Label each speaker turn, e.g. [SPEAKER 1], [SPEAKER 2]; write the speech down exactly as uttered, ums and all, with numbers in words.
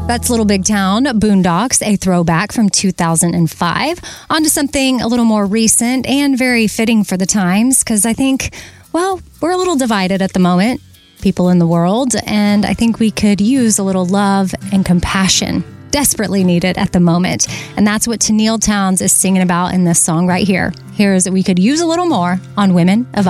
[SPEAKER 1] That's Little Big Town, Boondocks, a throwback from two thousand five. On to something a little more recent and very fitting for the times, because I think, well, we're a little divided at the moment, people in the world, and I think we could use a little love and compassion. Desperately needed at the moment. And that's what Tenille Townes is singing about in this song right here. Here's We Could Use a Little More on Women of